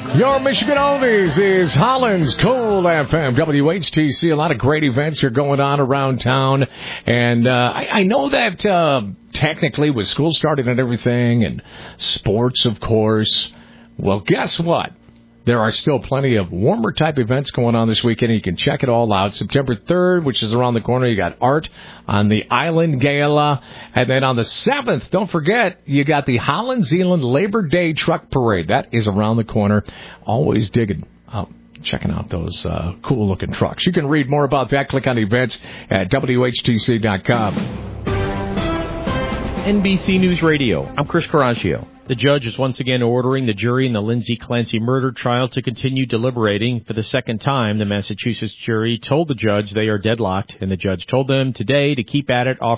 Your Michigan Oldies is Holland's Cool FM, WHTC. A lot of great events are going on around town. And I know that technically with school starting and everything and sports, of course, well, guess what? There are still plenty of warmer type events going on this weekend. You can check it all out. September 3rd, which is around the corner, you got art on the Island Gala. And then on the 7th, don't forget, you got the Holland Zealand Labor Day Truck Parade. That is around the corner. Always digging out, checking out those cool-looking trucks. You can read more about that. Click on events at WHTC.com. NBC News Radio, I'm Chris Caraccio. The judge is once again ordering the jury in the Lindsay Clancy murder trial to continue deliberating. For the second time, the Massachusetts jury told the judge they are deadlocked, and the judge told them today to keep at it,